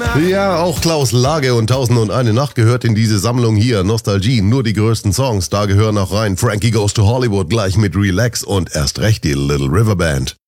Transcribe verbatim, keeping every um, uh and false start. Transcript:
Ja, auch Klaus Lage und Tausend und eine Nacht gehört in diese Sammlung hier. Nostalgie, nur die größten Songs, da gehören auch rein Frankie Goes to Hollywood gleich mit Relax und erst recht die Little River Band.